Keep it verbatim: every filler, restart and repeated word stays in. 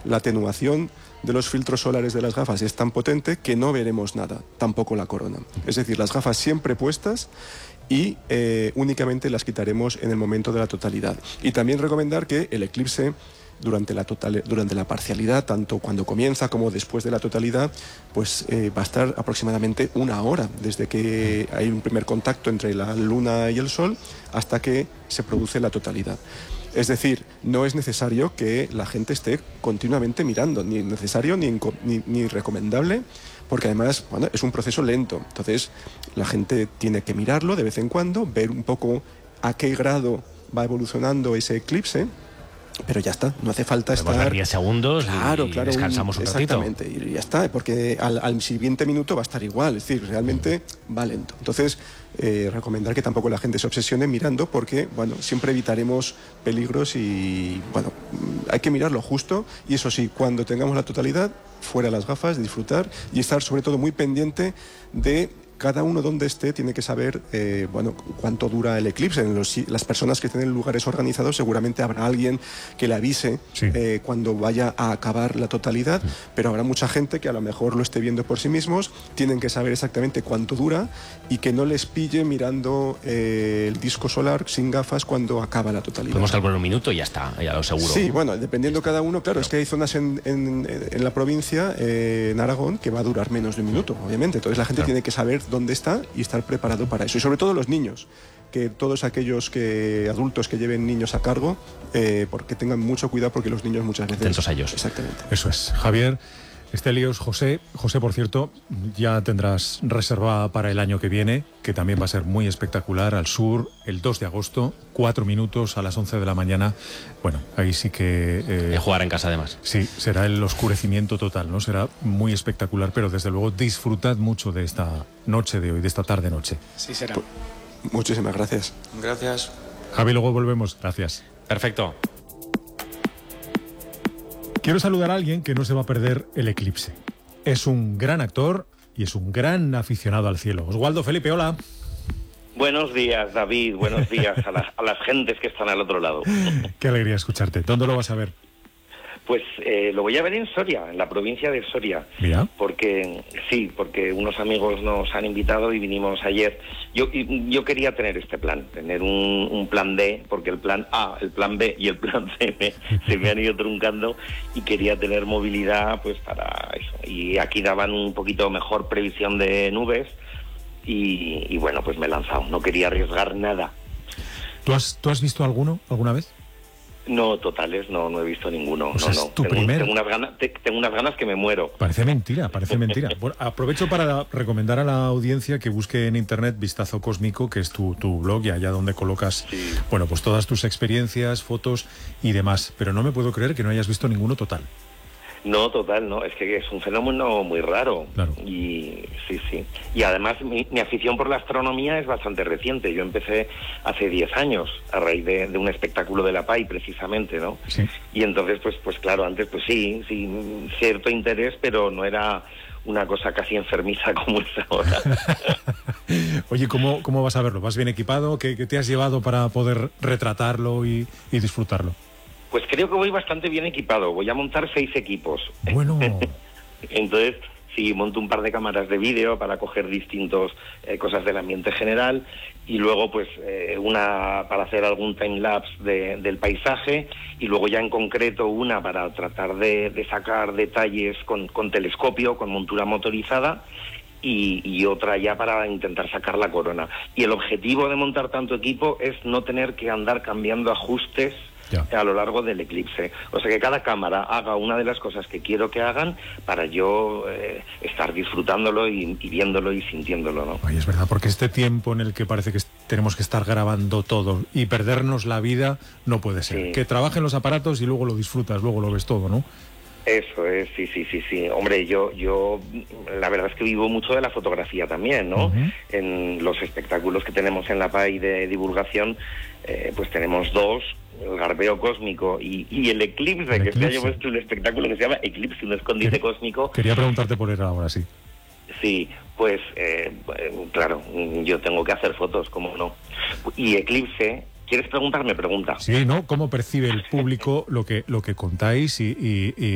la atenuación de los filtros solares de las gafas es tan potente que no veremos nada, tampoco la corona. Es decir, las gafas siempre puestas y eh, únicamente las quitaremos en el momento de la totalidad. Y también recomendar que el eclipse durante la, total, durante la parcialidad, tanto cuando comienza como después de la totalidad, pues eh, va a estar aproximadamente una hora, desde que hay un primer contacto entre la luna y el sol hasta que se produce la totalidad. Es decir, no es necesario que la gente esté continuamente mirando, ni necesario ni, ni, ni recomendable, porque además, bueno, es un proceso lento. Entonces, la gente tiene que mirarlo de vez en cuando, ver un poco a qué grado va evolucionando ese eclipse, pero ya está, no hace falta Podemos estar... dar diez segundos claro, y claro, descansamos un, un exactamente, ratito. Y ya está, porque al, al siguiente minuto va a estar igual, es decir, realmente va lento. Entonces, eh, recomendar que tampoco la gente se obsesione mirando, porque, bueno, siempre evitaremos peligros y, bueno, hay que mirarlo justo, y eso sí, cuando tengamos la totalidad, fuera las gafas, disfrutar y estar sobre todo muy pendiente de... Cada uno donde esté tiene que saber eh, bueno, cuánto dura el eclipse. En los, las personas que tienen lugares organizados seguramente habrá alguien que le avise sí. eh, cuando vaya a acabar la totalidad, sí. pero habrá mucha gente que a lo mejor lo esté viendo por sí mismos, tienen que saber exactamente cuánto dura y que no les pille mirando eh, el disco solar sin gafas cuando acaba la totalidad. Podemos calcular un minuto y ya está, ya lo seguro. Sí, bueno, dependiendo cada uno, claro, claro. Es que hay zonas en, en, en la provincia, eh, en Aragón, que va a durar menos de un minuto, obviamente. Entonces la gente claro. tiene que saber dónde está y estar preparado para eso. Y sobre todo los niños, que todos aquellos que adultos que lleven niños a cargo, eh, porque tengan mucho cuidado, porque los niños muchas veces... Atentos a ellos. Exactamente. Eso es. Javier, Stelios, José. José, por cierto, ya tendrás reservada para el año que viene, que también va a ser muy espectacular, al sur, el dos de agosto, cuatro minutos a las once de la mañana. Bueno, ahí sí que... Eh, de jugar en casa, además. Sí, será el oscurecimiento total, ¿no? Será muy espectacular, pero desde luego disfrutad mucho de esta noche de hoy, de esta tarde-noche. Sí, será. Muchísimas gracias. Gracias. Javi, luego volvemos. Gracias. Perfecto. Quiero saludar a alguien que no se va a perder el eclipse. Es un gran actor y es un gran aficionado al cielo. Oswaldo Felipe, hola. Buenos días, David. Buenos días a las, a las gentes que están al otro lado. Qué alegría escucharte. ¿Dónde lo vas a ver? Pues eh, lo voy a ver en Soria, en la provincia de Soria. Mira. Porque, sí, porque unos amigos nos han invitado y vinimos ayer. Yo yo quería tener este plan, tener un, un plan D, porque el plan A, el plan B y el plan C me, se me han ido truncando, y quería tener movilidad pues para eso. Y aquí daban un poquito mejor previsión de nubes y, y bueno, pues me he lanzado. No quería arriesgar nada. ¿Tú has, tú has visto alguno alguna vez? No, totales, no, no he visto ninguno. O sea, no, es no. tu tengo, primer... tengo, unas ganas, te, tengo unas ganas que me muero. Parece mentira, parece mentira. Bueno, aprovecho para recomendar a la audiencia que busque en internet Vistazo Cósmico, que es tu, tu blog, y allá donde colocas sí. bueno, pues todas tus experiencias, fotos y demás. Pero no me puedo creer que no hayas visto ninguno total. No, total, no. Es que es un fenómeno muy raro. Claro. Y sí, sí. Y además mi, mi afición por la astronomía es bastante reciente. Yo empecé hace diez años a raíz de, de un espectáculo de la P A I, precisamente, ¿no? Sí. Y entonces, pues, pues claro, antes, pues sí, sí, cierto interés, pero no era una cosa casi enfermiza como es ahora. Oye, ¿cómo, ¿cómo vas a verlo? ¿Vas bien equipado? ¿Qué, qué te has llevado para poder retratarlo y, y disfrutarlo? Pues creo que voy bastante bien equipado. Voy a montar seis equipos. Bueno. Entonces, sí, monto un par de cámaras de vídeo para coger distintos eh, cosas del ambiente general, y luego pues eh, una para hacer algún timelapse de, del paisaje, y luego ya en concreto una para tratar de, de sacar detalles con, con telescopio, con montura motorizada, y, y otra ya para intentar sacar la corona. Y el objetivo de montar tanto equipo es no tener que andar cambiando ajustes ya. a lo largo del eclipse. O sea, que cada cámara haga una de las cosas que quiero que hagan para yo eh, estar disfrutándolo y, y viéndolo y sintiéndolo, ¿no? Ay, es verdad, porque este tiempo en el que parece que tenemos que estar grabando todo y perdernos la vida no puede ser. Sí. Que trabajen los aparatos y luego lo disfrutas, luego lo ves todo, ¿no? Eso es, sí, sí, sí, sí. Hombre, yo, yo, la verdad es que vivo mucho de la fotografía también, ¿no? Uh-huh. En los espectáculos que tenemos en la P A I de divulgación, eh, pues tenemos dos, el Garbeo Cósmico y, y el Eclipse, el que eclipse. se ha llevado un espectáculo que se llama Eclipse, un escondite Quer- cósmico. Quería preguntarte por él ahora, sí. Sí, pues, eh, claro, yo tengo que hacer fotos, ¿cómo no? Y Eclipse... ¿Quieres preguntarme? Pregunta. Sí, ¿no? ¿Cómo percibe el público lo que, lo que contáis y, y, y